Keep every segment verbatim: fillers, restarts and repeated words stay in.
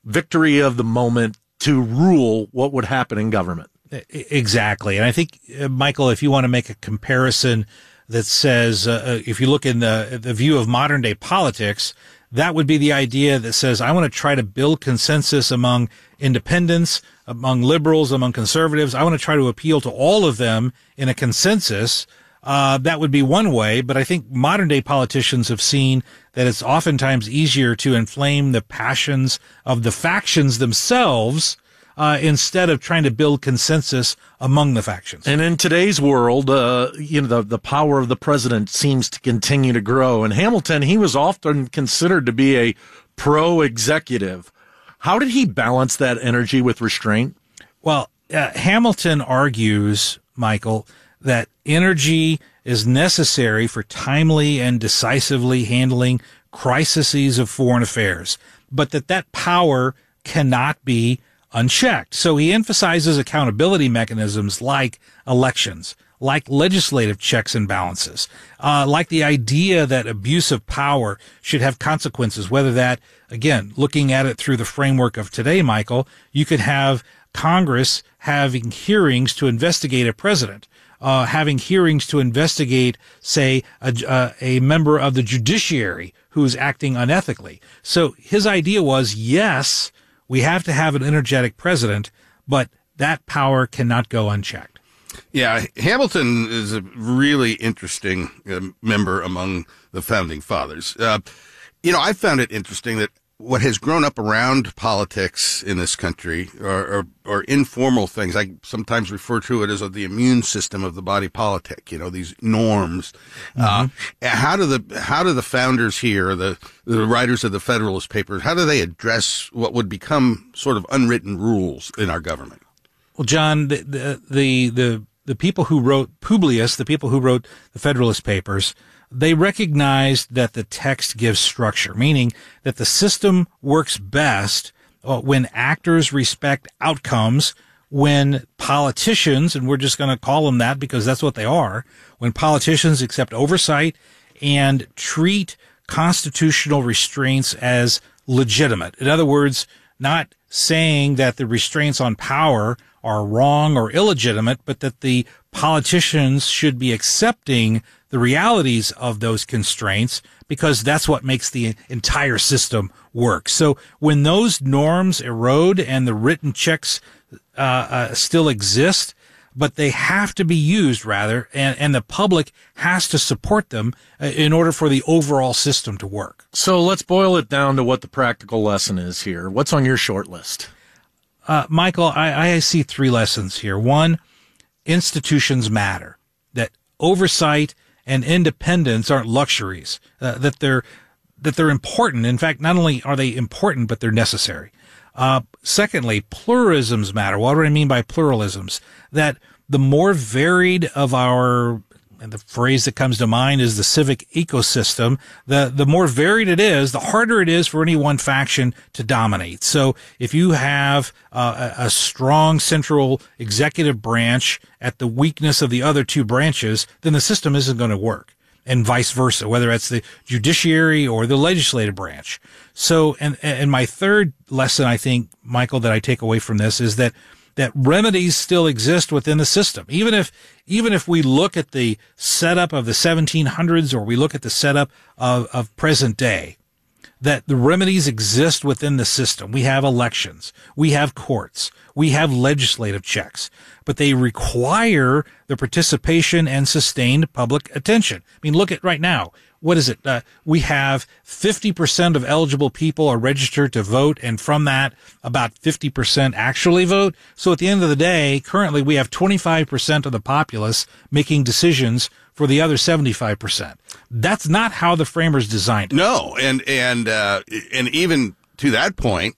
victory of the moment to rule what would happen in government. Exactly. And I think, uh, Michael, if you want to make a comparison that says, uh, if you look in the, the view of modern day politics, that would be the idea that says, I want to try to build consensus among independents, among liberals, among conservatives. I want to try to appeal to all of them in a consensus. Uh, that would be one way. But I think modern day politicians have seen that it's oftentimes easier to inflame the passions of the factions themselves, Uh, instead of trying to build consensus among the factions. And in today's world, uh, you know, the, the power of the president seems to continue to grow. And Hamilton, he was often considered to be a pro-executive. How did he balance that energy with restraint? Well, uh, Hamilton argues, Michael, that energy is necessary for timely and decisively handling crises of foreign affairs, but that that power cannot be unchecked. So he emphasizes accountability mechanisms like elections, like legislative checks and balances, uh, like the idea that abuse of power should have consequences, whether that, again, looking at it through the framework of today, Michael, you could have Congress having hearings to investigate a president, uh, having hearings to investigate, say, a, uh, a member of the judiciary who is acting unethically. So his idea was, yes, we have to have an energetic president, but that power cannot go unchecked. Yeah, Hamilton is a really interesting uh, member among the founding fathers. Uh, you know, I found it interesting that what has grown up around politics in this country are, are, are informal things. I sometimes refer to it as the immune system of the body politic, you know, these norms. Mm-hmm. Uh, how do the, how do the founders here, the, the writers of the Federalist Papers, how do they address what would become sort of unwritten rules in our government? Well, John, the, the, the, the, the people who wrote Publius, the people who wrote the Federalist Papers, they recognized that the text gives structure, meaning that the system works best uh, when actors respect outcomes, when politicians, and we're just going to call them that because that's what they are, when politicians accept oversight and treat constitutional restraints as legitimate. In other words, not saying that the restraints on power are wrong or illegitimate, but that the politicians should be accepting the realities of those constraints because that's what makes the entire system work. So when those norms erode and the written checks uh, uh, still exist, but they have to be used rather, and, and the public has to support them uh, in order for the overall system to work. So let's boil it down to what the practical lesson is here. What's on your short list? Uh, Michael, I, I see three lessons here. One, institutions matter. That oversight and independence aren't luxuries. Uh, that they're that they're important. In fact, not only are they important, but they're necessary. Uh, secondly, pluralisms matter. What do I mean by pluralisms? That the more varied of our, and the phrase that comes to mind is the civic ecosystem, the, the more varied it is, the harder it is for any one faction to dominate. So if you have uh, a, a strong central executive branch at the weakness of the other two branches, then the system isn't going to work. And vice versa, whether it's the judiciary or the legislative branch. So, and, and my third lesson, I think, Michael, that I take away from this is that, that remedies still exist within the system. Even if, even if we look at the setup of the seventeen hundreds or we look at the setup of, of present day, that the remedies exist within the system. We have elections. We have courts. We have legislative checks, but they require the participation and sustained public attention. I mean, look at right now. What is it? Uh, we have fifty percent of eligible people are registered to vote, and from that, about fifty percent actually vote. So at the end of the day, currently we have twenty-five percent of the populace making decisions for the other seventy-five percent. That's not how the framers designed it. No, and and uh, and even to that point,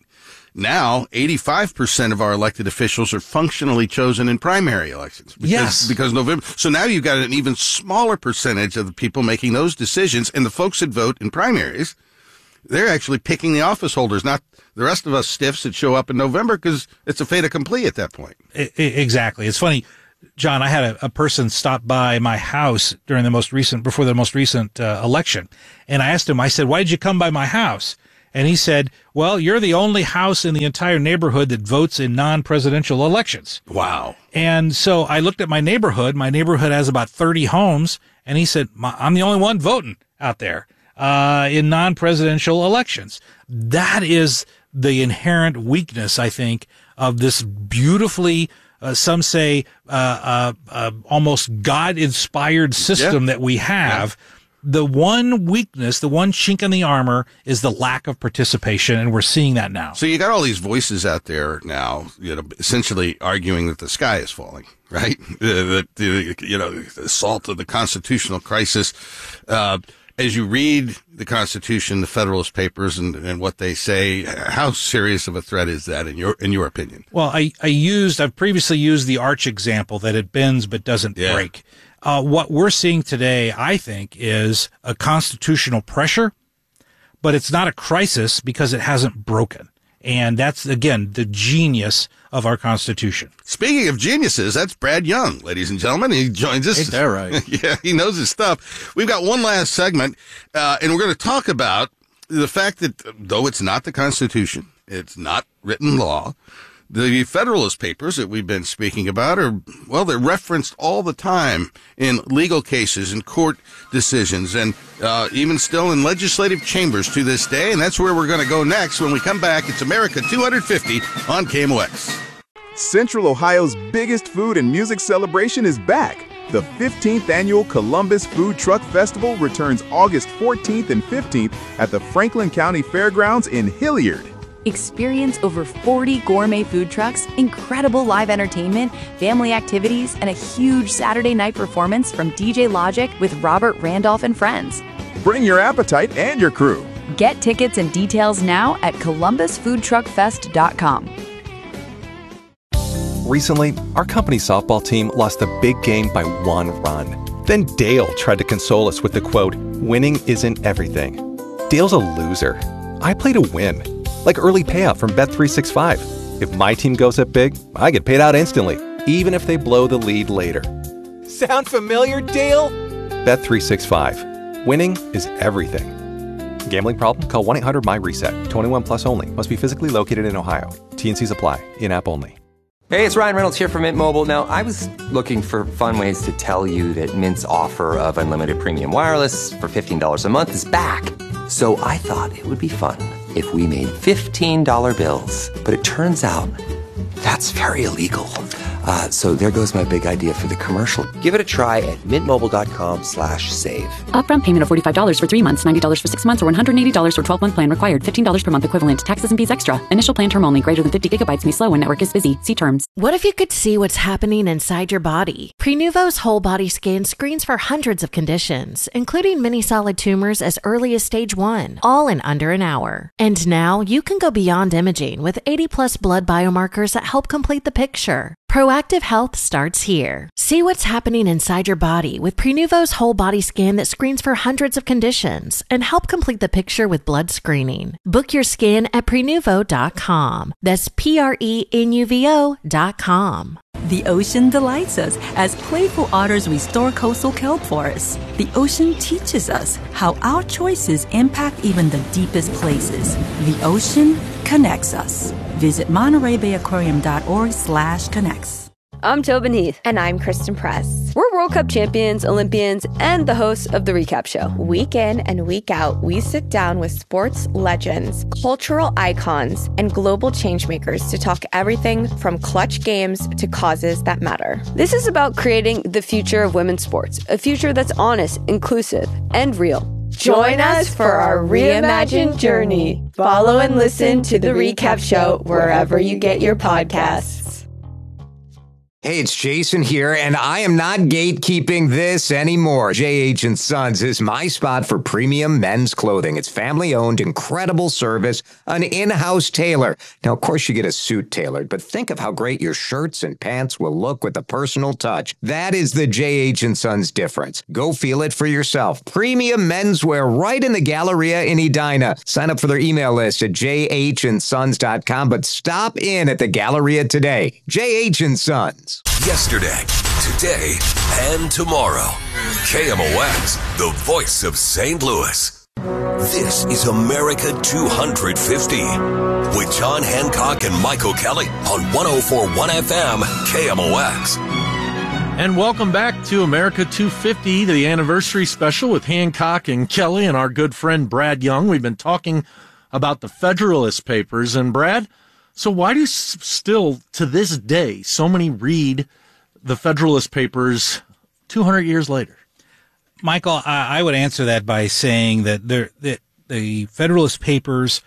now eighty-five percent of our elected officials are functionally chosen in primary elections. Because, yes. Because November. So now you've got an even smaller percentage of the people making those decisions, and the folks that vote in primaries, they're actually picking the office holders, not the rest of us stiffs that show up in November because it's a fait accompli at that point. I, I, exactly. It's funny. John, I had a, a person stop by my house during the most recent, before the most recent uh, election. And I asked him, I said, why did you come by my house? And he said, well, you're the only house in the entire neighborhood that votes in non-presidential elections. Wow. And so I looked at my neighborhood. My neighborhood has about thirty homes. And he said, I'm the only one voting out there uh, in non-presidential elections. That is the inherent weakness, I think, of this beautifully, uh, some say, uh, uh, uh, almost God-inspired system yeah. that we have. Yeah. The one weakness, the one chink in the armor is the lack of participation, and we're seeing that now. So you got all these voices out there now, you know, essentially arguing that the sky is falling, right? That, the, you know, the assault of the constitutional crisis. Uh, as you read the Constitution, the Federalist Papers, and, and what they say, how serious of a threat is that in your in your opinion? Well, I, I used, I've previously used the arch example that it bends but doesn't yeah. break. Uh, what we're seeing today, I think, is a constitutional pressure, but it's not a crisis because it hasn't broken. And that's, again, the genius of our Constitution. Speaking of geniuses, that's Brad Young, ladies and gentlemen. He joins us. Ain't that right? Yeah, he knows his stuff. We've got one last segment, uh, and we're going to talk about the fact that though it's not the Constitution, it's not written law, the Federalist Papers that we've been speaking about are, well, they're referenced all the time in legal cases and court decisions and uh, even still in legislative chambers to this day. And that's where we're going to go next. When we come back, it's America two fifty on K M O X. Central Ohio's biggest food and music celebration is back. The fifteenth Annual Columbus Food Truck Festival returns August fourteenth and fifteenth at the Franklin County Fairgrounds in Hilliard. Experience over forty gourmet food trucks, incredible live entertainment, family activities, and a huge Saturday night performance from D J Logic with Robert Randolph and friends. Bring your appetite and your crew. Get tickets and details now at columbus food truck fest dot com. Recently, our company's softball team lost a big game by one run. Then Dale tried to console us with the quote, "Winning isn't everything." Dale's a loser. I play to win. Like early payout from Bet three sixty-five. If my team goes up big, I get paid out instantly, even if they blow the lead later. Sound familiar, Dale? Bet three sixty-five. Winning is everything. Gambling problem? Call one eight hundred M Y reset. twenty-one plus only. Must be physically located in Ohio. T and C's apply. In-app only. Hey, it's Ryan Reynolds here from Mint Mobile. Now, I was looking for fun ways to tell you that Mint's offer of unlimited premium wireless for fifteen dollars a month is back. So I thought it would be fun if we made fifteen dollar bills. But it turns out that's very illegal. Uh, so there goes my big idea for the commercial. Give it a try at mintmobile.com slash save. Upfront payment of forty-five dollars for three months, ninety dollars for six months, or one hundred eighty dollars for twelve-month plan required. fifteen dollars per month equivalent. Taxes and fees extra. Initial plan term only. Greater than fifty gigabytes may slow when network is busy. See terms. What if you could see what's happening inside your body? Prenuvo's whole body scan screens for hundreds of conditions, including many solid tumors as early as stage one, all in under an hour. And now you can go beyond imaging with eighty plus blood biomarkers that help complete the picture. Proactive health starts here. See what's happening inside your body with Prenuvo's whole body scan that screens for hundreds of conditions and help complete the picture with blood screening. Book your scan at prenuvo dot com. That's P R E N U V O dot com. The ocean delights us as playful otters restore coastal kelp forests. The ocean teaches us how our choices impact even the deepest places. The ocean connects us. Visit Monterey Bay Aquarium dot org slash connects. I'm Tobin Heath. And I'm Kristen Press. We're World Cup champions, Olympians, and the hosts of The Recap Show. Week in and week out, we sit down with sports legends, cultural icons, and global changemakers to talk everything from clutch games to causes that matter. This is about creating the future of women's sports, a future that's honest, inclusive, and real. Join us for our reimagined journey. Follow and listen to The Recap Show wherever you get your podcasts. Hey, it's Jason here, and I am not gatekeeping this anymore. J H and Sons is my spot for premium men's clothing. It's family-owned, incredible service, an in-house tailor. Now, of course, you get a suit tailored, but think of how great your shirts and pants will look with a personal touch. That is the J H and Sons difference. Go feel it for yourself. Premium menswear right in the Galleria in Edina. Sign up for their email list at j h and sons dot com, but stop in at the Galleria today. J H and Sons. Yesterday, today, and tomorrow. K M O X, the voice of Saint Louis. This is America two fifty with John Hancock and Michael Kelly on one oh four point one F M K M O X. And welcome back to America two fifty, the anniversary special with Hancock and Kelly and our good friend Brad Young. We've been talking about the Federalist Papers. And Brad, so why do s- still to this day so many read the Federalist Papers two hundred years later? Michael, I, I would answer that by saying that there, that the Federalist Papers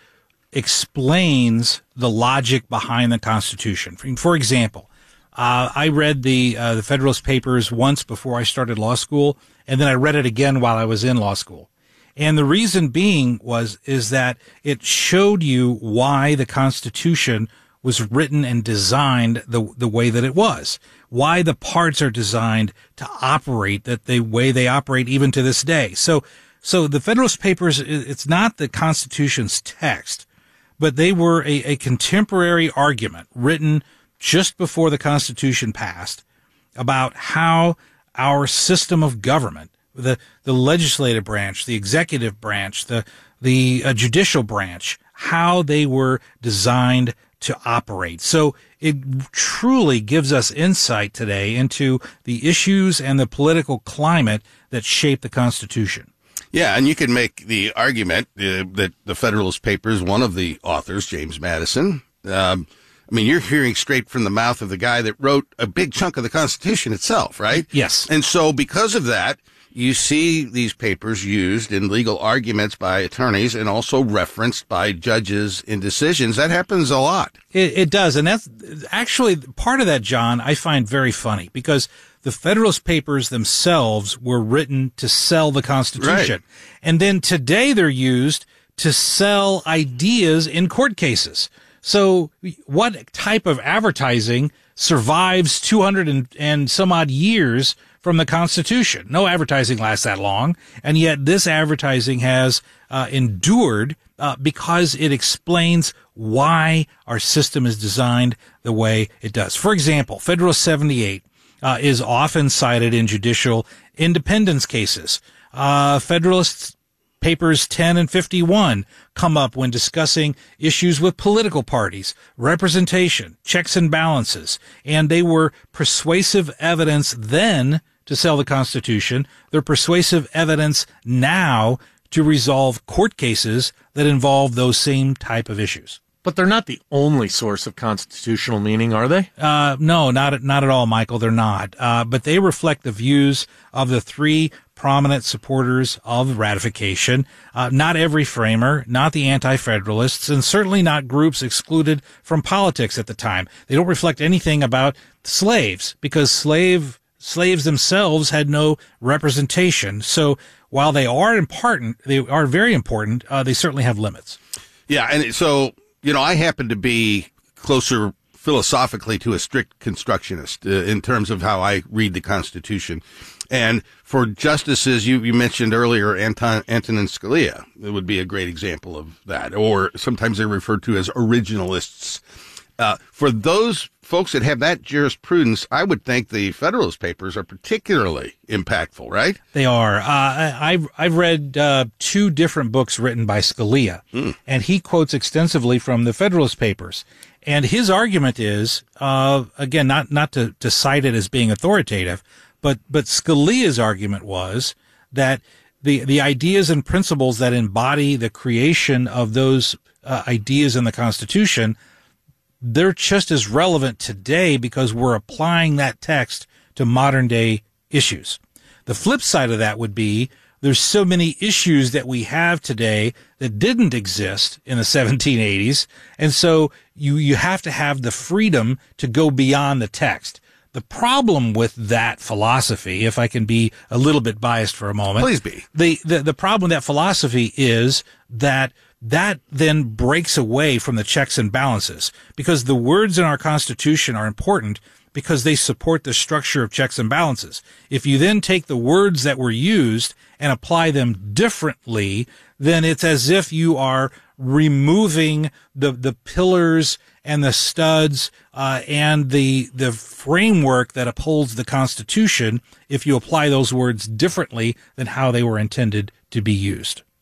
explains the logic behind the Constitution. For, for example, uh, I read the uh, the Federalist Papers once before I started law school, and then I read it again while I was in law school. And the reason being was is that it showed you why the Constitution was written and designed the the way that it was, why the parts are designed to operate that the way they operate even to this day. So, so the Federalist Papers, it's not the Constitution's text, but they were a, a contemporary argument written just before the Constitution passed about how our system of government, the the legislative branch, the executive branch, the the uh, judicial branch, how they were designed to operate. So it truly gives us insight today into the issues and the political climate that shape the Constitution. Yeah, and you can make the argument uh, that the Federalist Papers, one of the authors, James Madison, um, I mean, you're hearing straight from the mouth of the guy that wrote a big chunk of the Constitution itself, right? Yes. And so because of that, you see these papers used in legal arguments by attorneys and also referenced by judges in decisions. That happens a lot. It, it does. And that's actually part of that, John, I find very funny because the Federalist Papers themselves were written to sell the Constitution. Right. And then today they're used to sell ideas in court cases. So what type of advertising survives two hundred and, and some odd years from the Constitution? No advertising lasts that long, and yet this advertising has uh, endured uh, because it explains why our system is designed the way it does. For example, Federalist seventy-eight uh, is often cited in judicial independence cases. Uh, Federalist Papers ten and fifty-one come up when discussing issues with political parties, representation, checks and balances, and they were persuasive evidence then to sell the Constitution. They're persuasive evidence now to resolve court cases that involve those same type of issues. But they're not the only source of constitutional meaning, are they? Uh, no, not not at all, Michael. They're not. Uh, but they reflect the views of the three prominent supporters of ratification. Uh, not every framer, not the anti-federalists, and certainly not groups excluded from politics at the time. They don't reflect anything about slaves because slave slaves themselves had no representation. So while they are important, they are very important. Uh, they certainly have limits. Yeah, and so. You know, I happen to be closer philosophically to a strict constructionist uh, in terms of how I read the Constitution. And for justices, you, you mentioned earlier Anton, Antonin Scalia. It would be a great example of that. Or sometimes they're referred to as originalists. Uh, for those folks that have that jurisprudence, I would think the Federalist Papers are particularly impactful, right? They are. Uh, I've, I've read uh, two different books written by Scalia, mm. and he quotes extensively from the Federalist Papers. And his argument is, uh, again, not, not to, to cite it as being authoritative, but, but Scalia's argument was that the, the ideas and principles that embody the creation of those uh, ideas in the Constitution, they're just as relevant today because we're applying that text to modern day issues. The flip side of that would be there's so many issues that we have today that didn't exist in the seventeen eighties. And so you, you have to have the freedom to go beyond the text. The problem with that philosophy, if I can be a little bit biased for a moment. Please be. The, the, the problem with that philosophy is that that then breaks away from the checks and balances because the words in our Constitution are important because they support the structure of checks and balances. If you then take the words that were used and apply them differently, then it's as if you are removing the, the pillars and the studs, uh, and the, the framework that upholds the Constitution if you apply those words differently than how they were intended to be used.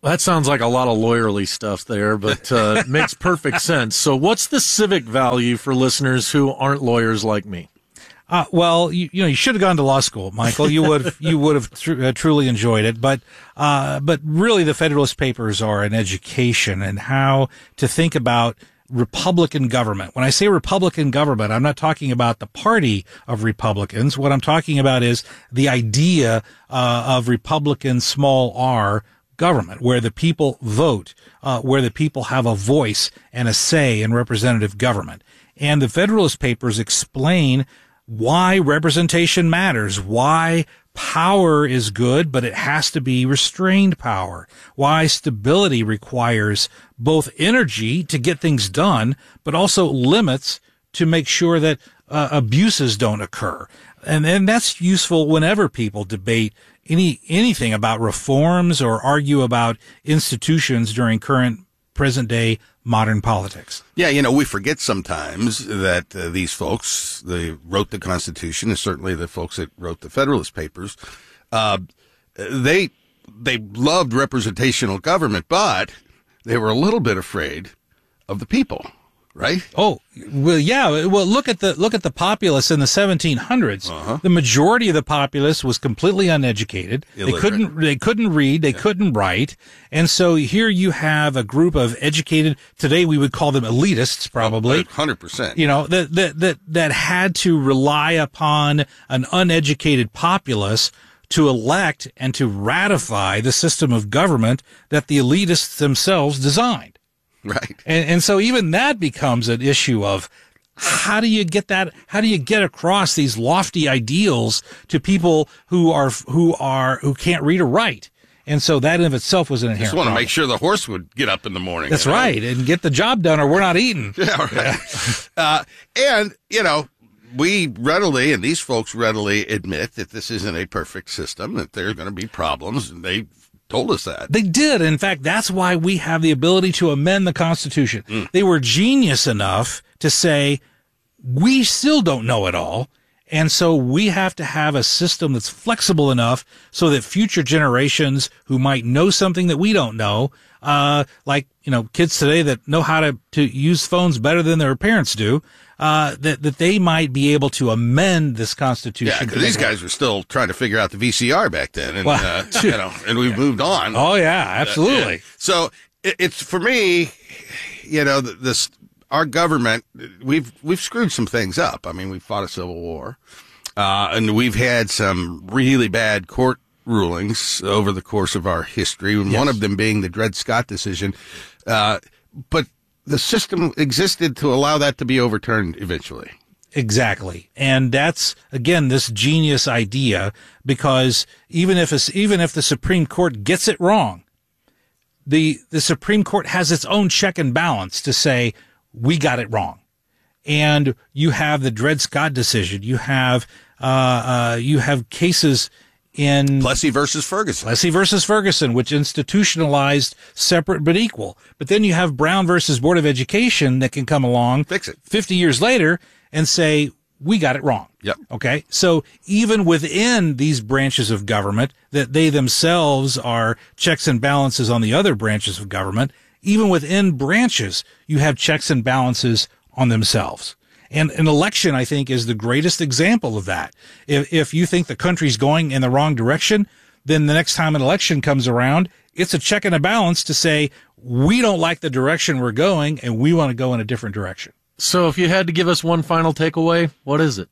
That sounds like a lot of lawyerly stuff there, but uh, makes perfect sense. So what's the civic value for listeners who aren't lawyers like me? Uh, well, you, you know, you should have gone to law school, Michael. You would you would have tr- uh, truly enjoyed it. But uh, but really, the Federalist Papers are an education in how to think about Republican government. When I say Republican government, I'm not talking about the party of Republicans. What I'm talking about is the idea uh, of Republican small r government, where the people vote, uh, where the people have a voice and a say in representative government. And the Federalist Papers explain why representation matters, why power is good, but it has to be restrained power, why stability requires both energy to get things done, but also limits to make sure that uh, abuses don't occur. And, and that's useful whenever people debate any anything about reforms or argue about institutions during current present day modern politics. Yeah, you know, we forget sometimes that uh, these folks, they wrote the Constitution, and certainly the folks that wrote the Federalist Papers, uh, they they loved representational government, but they were a little bit afraid of the people. Right? Oh, well, yeah. Well, look at the look at the populace in the seventeen hundreds. Uh-huh. The majority of the populace was completely uneducated. Illiterate. They couldn't they couldn't read. They yeah. couldn't write. And so here you have a group of educated. Today we would call them elitists, probably. one hundred percent. You know that that that that had to rely upon an uneducated populace to elect and to ratify the system of government that the elitists themselves designed. Right. And and so even that becomes an issue of how do you get that, how do you get across these lofty ideals to people who are, who are, who can't read or write? And so that in of itself was an inherent Just want to problem. make sure the horse would get up in the morning. That's you know? right. And get the job done or we're not eating. Yeah, right. Yeah. uh, and, you know, we readily, and these folks readily admit that this isn't a perfect system, that there are going to be problems, and they told us that. They did. In fact, that's why we have the ability to amend the Constitution. Mm. They were genius enough to say, we still don't know it all. And so we have to have a system that's flexible enough so that future generations who might know something that we don't know, uh, like, you know, kids today that know how to, to use phones better than their parents do, uh, that, that they might be able to amend this Constitution. Yeah, because these guys were still trying to figure out the V C R back then. And, well, uh, you know, and we've moved on. Oh, yeah, absolutely. Uh, yeah. So it, it's, for me, you know, this, our government, we've, we've screwed some things up. I mean, we fought a civil war, uh, and we've had some really bad court rulings over the course of our history, and yes. one of them being the Dred Scott decision. Uh, but the system existed to allow that to be overturned eventually. Exactly. And that's, again, this genius idea, because even if it's, even if the Supreme Court gets it wrong, the, the Supreme Court has its own check and balance to say, we got it wrong. And you have the Dred Scott decision. You have, uh, uh, you have cases in Plessy versus Ferguson. Plessy versus Ferguson, which institutionalized separate but equal. But then you have Brown versus Board of Education that can come along, fix it fifty years later and say, we got it wrong. Yep. Okay. So even within these branches of government that they themselves are checks and balances on the other branches of government, even within branches, you have checks and balances on themselves. And an election, I think, is the greatest example of that. If, if you think the country's going in the wrong direction, then the next time an election comes around, it's a check and a balance to say, we don't like the direction we're going and we want to go in a different direction. So if you had to give us one final takeaway, what is it?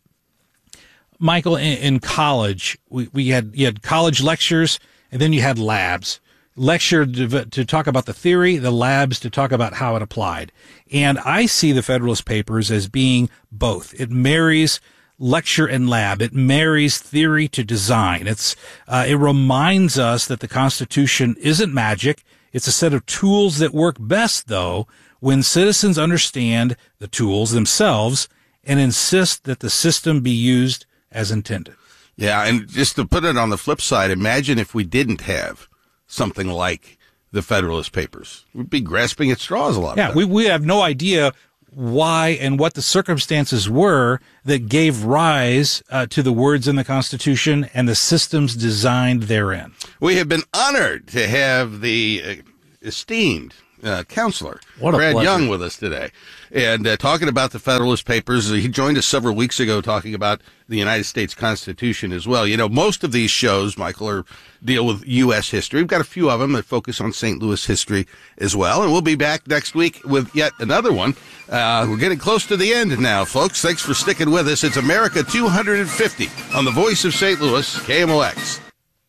Michael, in, in college, we, we had, you had college lectures and then you had labs. Lecture to, to talk about the theory, the labs to talk about how it applied. And I see the Federalist Papers as being both. It marries lecture and lab. It marries theory to design. It's, uh, it reminds us that the Constitution isn't magic. It's a set of tools that work best, though, when citizens understand the tools themselves and insist that the system be used as intended. Yeah, and just to put it on the flip side, imagine if we didn't have something like the Federalist Papers. We'd be grasping at straws a lot. Yeah, of we we have no idea why and what the circumstances were that gave rise uh, to the words in the Constitution and the systems designed therein. We have been honored to have the uh, esteemed uh, counselor, What a Brad pleasure. Young, with us today. And uh, talking about the Federalist Papers, he joined us several weeks ago talking about the United States Constitution as well. You know, most of these shows, Michael, are deal with U S history. We've got a few of them that focus on Saint Louis history as well. And we'll be back next week with yet another one. Uh, we're getting close to the end now, folks. Thanks for sticking with us. It's America two hundred fifty on the Voice of Saint Louis, K M O X.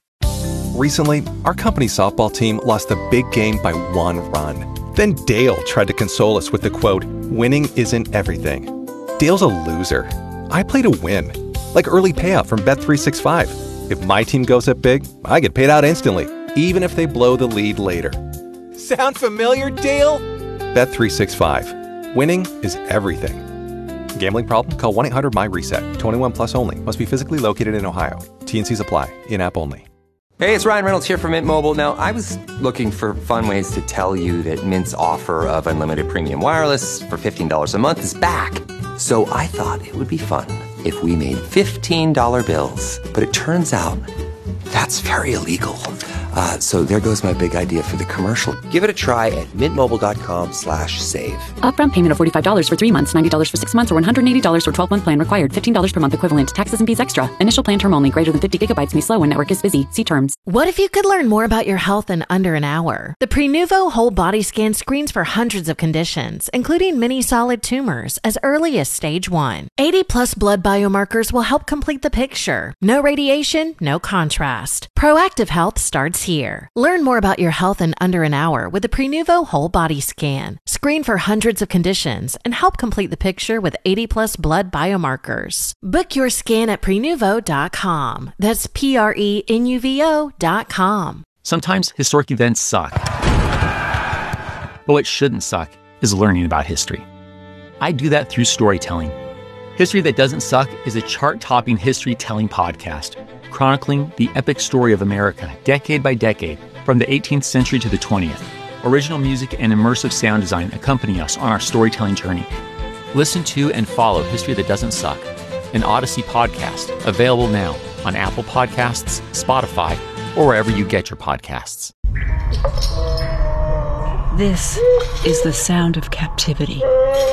Recently, our company softball team lost a big game by one run. Then Dale tried to console us with the quote, "Winning isn't everything." Dale's a loser. I play to win. Like early payout from Bet three sixty-five. If my team goes up big, I get paid out instantly, even if they blow the lead later. Sound familiar, Dale? Bet three sixty-five. Winning is everything. Gambling problem? Call one eight hundred M Y reset. twenty-one plus only. Must be physically located in Ohio. T and C's apply. In-app only. Hey, it's Ryan Reynolds here from Mint Mobile. Now, I was looking for fun ways to tell you that Mint's offer of unlimited premium wireless for fifteen dollars a month is back. So I thought it would be fun if we made fifteen dollar bills. But it turns out that's very illegal. Uh, so there goes my big idea for the commercial. Give it a try at mintmobile.com slash save. Upfront payment of forty-five dollars for three months, ninety dollars for six months, or one hundred eighty dollars for twelve-month plan required. fifteen dollars per month equivalent. Taxes and fees extra. Initial plan term only. Greater than fifty gigabytes may slow when network is busy. See terms. What if you could learn more about your health in under an hour? The Prenuvo whole body scan screens for hundreds of conditions, including many solid tumors, as early as stage one. eighty plus blood biomarkers will help complete the picture. No radiation, no contrast. Proactive health starts here. Learn more about your health in under an hour with the Prenuvo whole body scan. Screen for hundreds of conditions and help complete the picture with eighty plus blood biomarkers. Book your scan at prenuvo dot com. That's P R E N U V O dot com. Sometimes historic events suck. But what shouldn't suck is learning about history. I do that through storytelling. History That Doesn't Suck is a chart-topping history-telling podcast, chronicling the epic story of America, decade by decade, from the eighteenth century to the twentieth. Original music and immersive sound design accompany us on our storytelling journey. Listen to and follow History That Doesn't Suck, an Odyssey podcast, available now on Apple Podcasts, Spotify, or wherever you get your podcasts. This is the sound of captivity.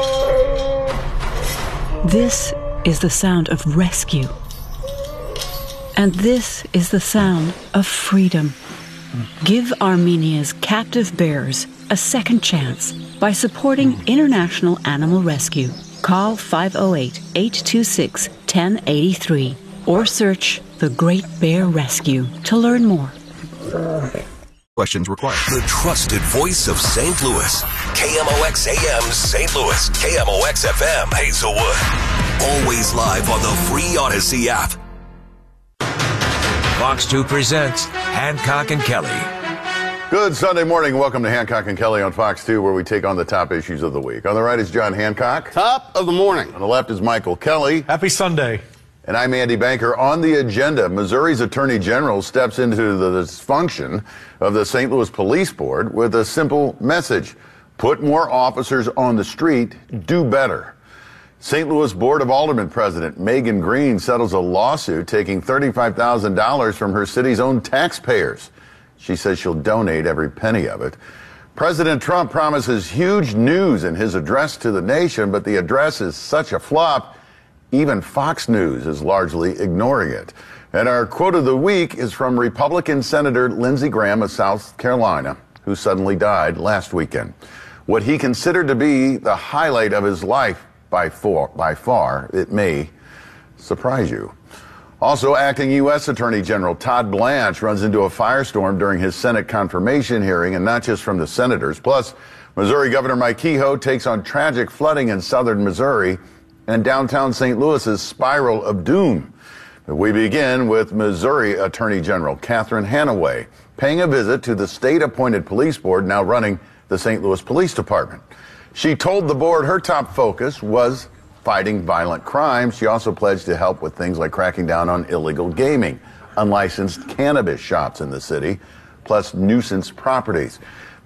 This is the sound of rescue. And this is the sound of freedom. Give Armenia's captive bears a second chance by supporting International Animal Rescue. Call five oh eight, eight two six, one oh eight three or search The Great Bear Rescue to learn more. Questions required. The trusted voice of Saint Louis. K M O X A M Saint Louis. K M O X F M Hazelwood. Always live on the free Odyssey app. Fox two presents Hancock and Kelly. Good Sunday morning. Welcome to Hancock and Kelly on Fox two, where we take on the top issues of the week. On the right is John Hancock. Top of the morning. On the left is Michael Kelly. Happy Sunday. And I'm Andy Banker. On the agenda, Missouri's Attorney General steps into the dysfunction of the Saint Louis Police Board with a simple message. Put more officers on the street, do better. Saint Louis Board of Aldermen President Megan Green settles a lawsuit taking thirty-five thousand dollars from her city's own taxpayers. She says she'll donate every penny of it. President Trump promises huge news in his address to the nation, but the address is such a flop, even Fox News is largely ignoring it. And our quote of the week is from Republican Senator Lindsey Graham of South Carolina, who suddenly died last weekend. What he considered to be the highlight of his life by far, by far, it may surprise you. Also, acting U S Attorney General Todd Blanche runs into a firestorm during his Senate confirmation hearing, and not just from the senators. Plus, Missouri Governor Mike Kehoe takes on tragic flooding in southern Missouri and downtown Saint Louis's spiral of doom. We begin with Missouri Attorney General Catherine Hanaway paying a visit to the state-appointed police board now running the Saint Louis Police Department. She told the board her top focus was fighting violent crime. She also pledged to help with things like cracking down on illegal gaming, unlicensed cannabis shops in the city, plus nuisance properties.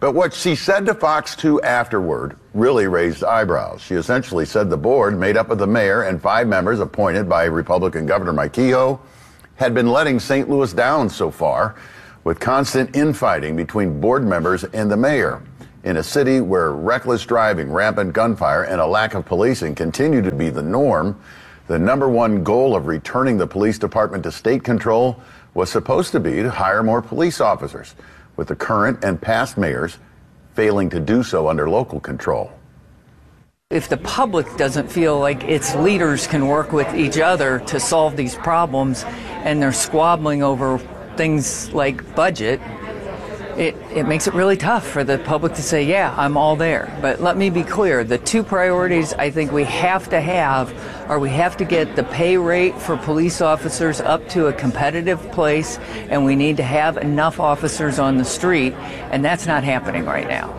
But what she said to Fox two afterward really raised eyebrows. She essentially said the board, made up of the mayor and five members appointed by Republican Governor Mike Kehoe, had been letting Saint Louis down so far, with constant infighting between board members and the mayor. In a city where reckless driving, rampant gunfire, and a lack of policing continue to be the norm, the number one goal of returning the police department to state control was supposed to be to hire more police officers, with the current and past mayors failing to do so under local control. If the public doesn't feel like its leaders can work with each other to solve these problems, and they're squabbling over things like budget, it, it makes it really tough for the public to say, yeah, I'm all there. But let me be clear, the two priorities I think we have to have are we have to get the pay rate for police officers up to a competitive place, and we need to have enough officers on the street, and that's not happening right now.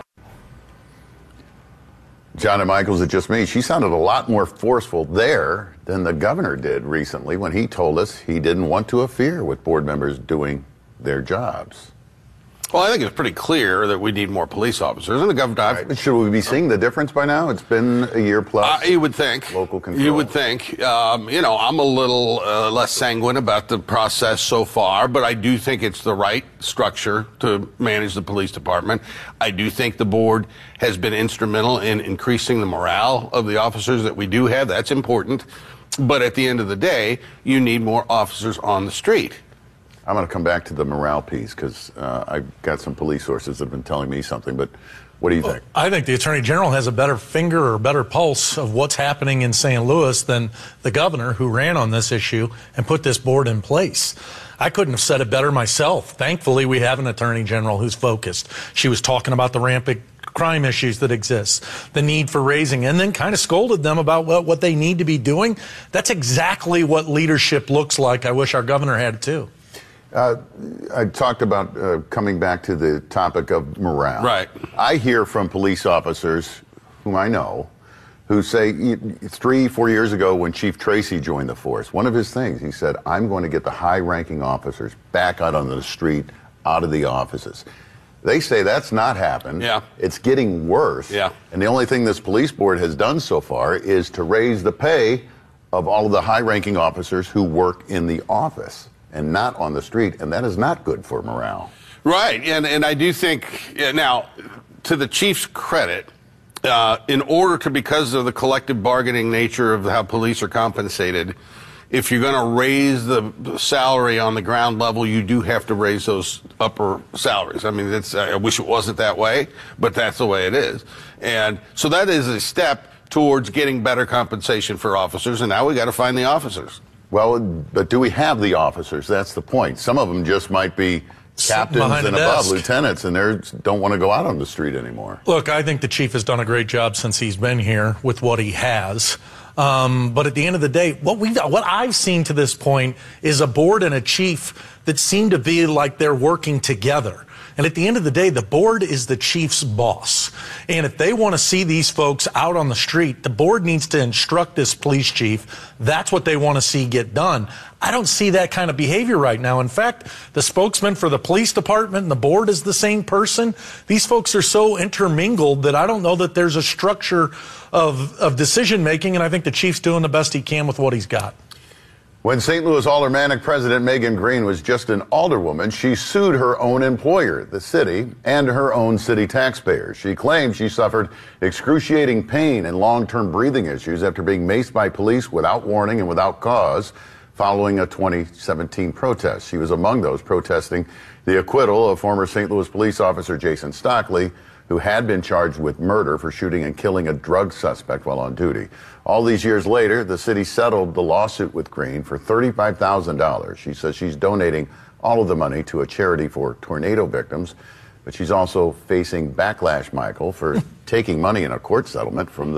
John and Michael, is it just me? She sounded a lot more forceful there than the governor did recently when he told us he didn't want to interfere with board members doing their jobs. Well, I think it's pretty clear that we need more police officers. And the governor, right. Should we be seeing the difference by now? It's been a year plus. Uh, you would think. Local control. You would think. Um, you know, I'm a little uh, less sanguine about the process so far, but I do think it's the right structure to manage the police department. I do think the board has been instrumental in increasing the morale of the officers that we do have. That's important. But at the end of the day, you need more officers on the street. I'm going to come back to the morale piece because uh, I've got some police sources that have been telling me something, but what do you think? I think the Attorney General has a better finger or better pulse of what's happening in Saint Louis than the governor who ran on this issue and put this board in place. I couldn't have said it better myself. Thankfully, we have an Attorney General who's focused. She was talking about the rampant crime issues that exist, the need for raising, and then kind of scolded them about what, what they need to be doing. That's exactly what leadership looks like. I wish our governor had too. Uh, I talked about uh, coming back to the topic of morale. Right. I hear from police officers whom I know who say three, four years ago when Chief Tracy joined the force, one of his things, he said, I'm going to get the high-ranking officers back out on the street, out of the offices. They say that's not happened. Yeah. It's getting worse. Yeah. And the only thing this police board has done so far is to raise the pay of all of the high-ranking officers who work in the office and not on the street, and that is not good for morale. Right, and and I do think, yeah, now, to the chief's credit, uh, in order to, because of the collective bargaining nature of how police are compensated, if you're going to raise the salary on the ground level, you do have to raise those upper salaries. I mean, it's, I wish it wasn't that way, but that's the way it is. And so that is a step towards getting better compensation for officers, and now we got to find the officers. Well, but do we have the officers? That's the point. Some of them just might be captains and above, lieutenants, and they don't want to go out on the street anymore. Look, I think the chief has done a great job since he's been here with what he has. Um, but at the end of the day, what we what I've seen to this point is a board and a chief that seem to be like they're working together. And at the end of the day, the board is the chief's boss. And if they want to see these folks out on the street, the board needs to instruct this police chief. That's what they want to see get done. I don't see that kind of behavior right now. In fact, the spokesman for the police department and the board is the same person. These folks are so intermingled that I don't know that there's a structure of, of decision making, and I think the chief's doing the best he can with what he's got. When Saint Louis Aldermanic President Megan Green was just an alderwoman, she sued her own employer, the city, and her own city taxpayers. She claimed she suffered excruciating pain and long-term breathing issues after being maced by police without warning and without cause following a twenty seventeen protest. She was among those protesting the acquittal of former Saint Louis police officer Jason Stockley, who had been charged with murder for shooting and killing a drug suspect while on duty. All these years later, the city settled the lawsuit with Green for thirty-five thousand dollars. She says she's donating all of the money to a charity for tornado victims, but she's also facing backlash, Michael, for taking money in a court settlement from the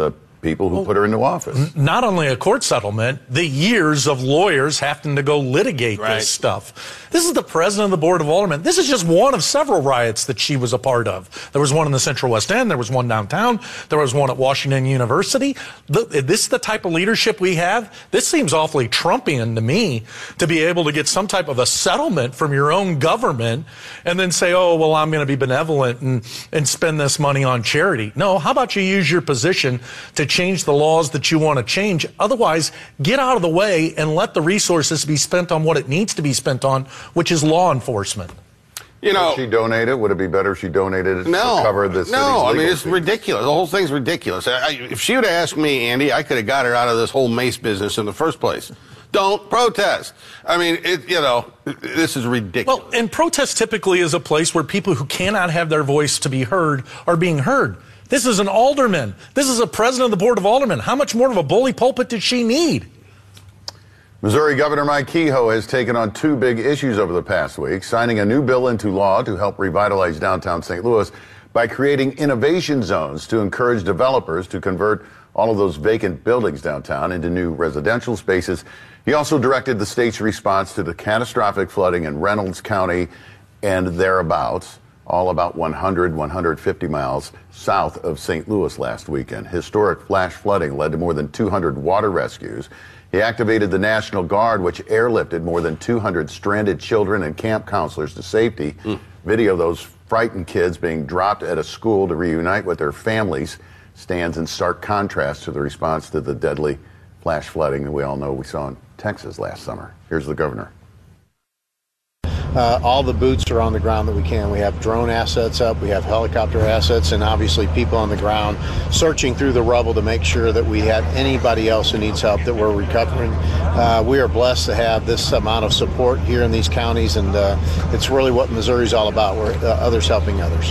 people who put her into office. Not only a court settlement, the years of lawyers having to go litigate Right. this stuff. This is the president of the Board of Aldermen. This is just one of several riots that she was a part of. There was one in the Central West End. There was one downtown. There was one at Washington University. The, this is the type of leadership we have. This seems awfully Trumpian to me, to be able to get some type of a settlement from your own government and then say, oh, well, I'm going to be benevolent and, and spend this money on charity. No, how about you use your position to change the laws that you want to change? Otherwise, get out of the way and let the resources be spent on what it needs to be spent on, which is law enforcement. You know, if she donated, would it be better if she donated it No, to cover the city's no. I mean, legal it's fees? ridiculous. The whole thing's ridiculous. I, I, if she would have asked me, Andy, I could have got her out of this whole mace business in the first place. Don't protest. I mean, it, you know, this is ridiculous. Well, and protest typically is a place where people who cannot have their voice to be heard are being heard. This is an alderman. This is a president of the Board of Aldermen. How much more of a bully pulpit did she need? Missouri Governor Mike Kehoe has taken on two big issues over the past week, signing a new bill into law to help revitalize downtown Saint Louis by creating innovation zones to encourage developers to convert all of those vacant buildings downtown into new residential spaces. He also directed the state's response to the catastrophic flooding in Reynolds County and thereabouts, all about one hundred, one hundred fifty miles south of Saint Louis last weekend. Historic flash flooding led to more than two hundred water rescues. He activated the National Guard, which airlifted more than two hundred stranded children and camp counselors to safety. Mm. Video of those frightened kids being dropped at a school to reunite with their families stands in stark contrast to the response to the deadly flash flooding that we all know we saw in Texas last summer. Here's the governor. Uh, all the boots are on the ground that we can. We have drone assets up, we have helicopter assets, and obviously people on the ground searching through the rubble to make sure that we have anybody else who needs help that we're recovering. Uh, we are blessed to have this amount of support here in these counties, and uh, it's really what Missouri's all about. We're uh, others helping others.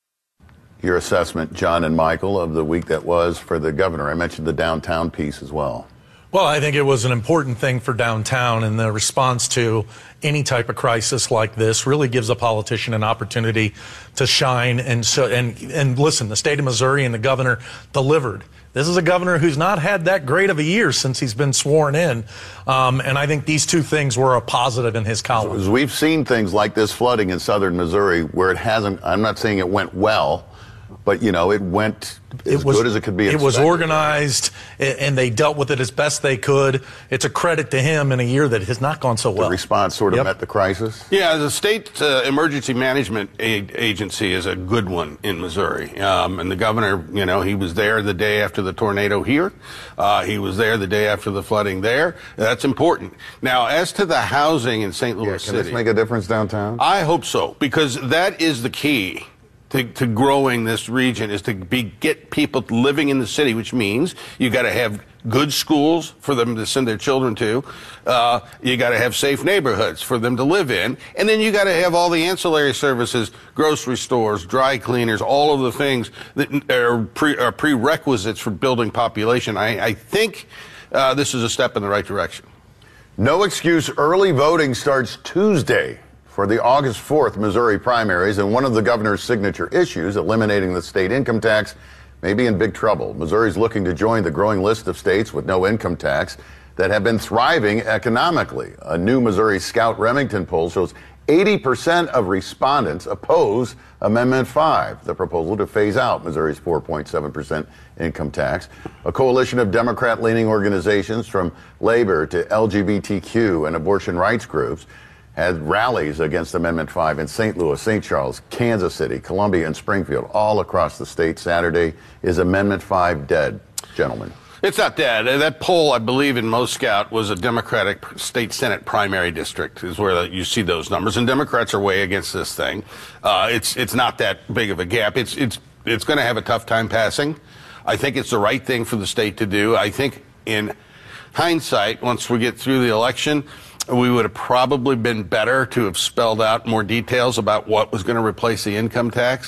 Your assessment, John and Michael, of the week that was for the governor. I mentioned the downtown piece as well. Well, I think it was an important thing for downtown, and the response to any type of crisis like this really gives a politician an opportunity to shine. And so, and and listen, the state of Missouri and the governor delivered. This is a governor who's not had that great of a year since he's been sworn in, um, and I think these two things were a positive in his column. So we've seen things like this flooding in southern Missouri where it hasn't. I'm not saying it went well, but you know, it went as it was, good as it could be. It expected. was organized, and they dealt with it as best they could. It's a credit to him in a year that has not gone so well. The response sort of yep. met the crisis. Yeah, the state uh, emergency management a- agency is a good one in Missouri. Um, and the governor, you know, he was there the day after the tornado here. Uh, he was there the day after the flooding there. That's important. Now, as to the housing in Saint Louis yeah, can City. Can this make a difference downtown? I hope so, because that is the key. To, to growing this region is to be get people living in the city, which means you got to have good schools for them to send their children to. Uh, you got to have safe neighborhoods for them to live in, and then you got to have all the ancillary services, grocery stores, dry cleaners, all of the things that are, pre, are prerequisites for building population. I, I think uh, this is a step in the right direction. No excuse. Early voting starts Tuesday for the August fourth Missouri primaries, and one of the governor's signature issues, eliminating the state income tax, may be in big trouble. Missouri's looking to join the growing list of states with no income tax that have been thriving economically. A new Missouri Scout Remington poll shows eighty percent of respondents oppose Amendment five, the proposal to phase out Missouri's four point seven percent income tax. A coalition of Democrat-leaning organizations from labor to L G B T Q and abortion rights groups had rallies against Amendment five in Saint Louis, Saint Charles, Kansas City, Columbia, and Springfield, all across the state. Saturday. Is Amendment five dead, gentlemen? It's not dead. That poll, I believe, in Most Scout was a Democratic state Senate primary district, is where you see those numbers. And Democrats are way against this thing. Uh, it's it's not that big of a gap. It's it's it's going to have a tough time passing. I think it's the right thing for the state to do. I think in hindsight, once we get through the election, we would have probably been better to have spelled out more details about what was going to replace the income tax.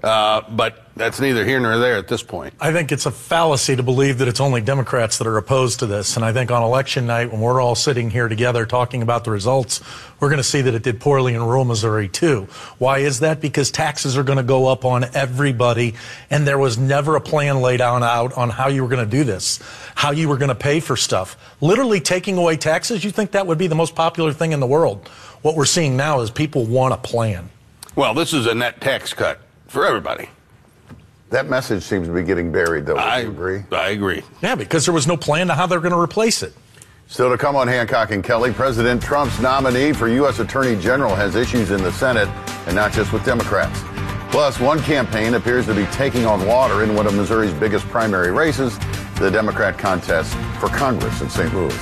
Uh, but that's neither here nor there at this point. I think it's a fallacy to believe that it's only Democrats that are opposed to this. And I think on election night, when we're all sitting here together talking about the results, we're going to see that it did poorly in rural Missouri, too. Why is that? Because taxes are going to go up on everybody, and there was never a plan laid out on how you were going to do this, how you were going to pay for stuff. Literally taking away taxes, you think that would be the most popular thing in the world. What we're seeing now is people want a plan. Well, this is a net tax cut for everybody. That message seems to be getting buried, though. Would I you agree? I agree. Yeah, because there was no plan to how they're going to replace it. Still to come on Hancock and Kelly, President Trump's nominee for U S Attorney General has issues in the Senate, and not just with Democrats. Plus, one campaign appears to be taking on water in one of Missouri's biggest primary races, the Democrat contest for Congress in Saint Louis.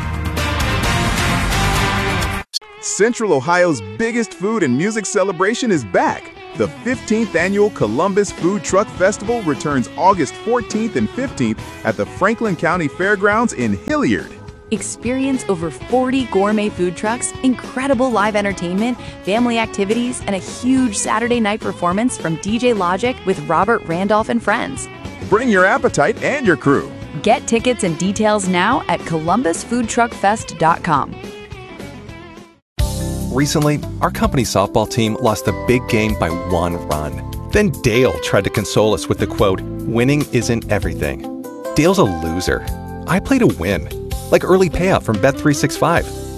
Central Ohio's biggest food and music celebration is back. The fifteenth Annual Columbus Food Truck Festival returns August fourteenth and fifteenth at the Franklin County Fairgrounds in Hilliard. Experience over forty gourmet food trucks, incredible live entertainment, family activities, and a huge Saturday night performance from D J Logic with Robert Randolph and friends. Bring your appetite and your crew. Get tickets and details now at columbus food truck fest dot com. Recently, our company softball team lost a big game by one run. Then Dale tried to console us with the quote, "Winning isn't everything." Dale's a loser. I play to win, like early payout from Bet three sixty-five.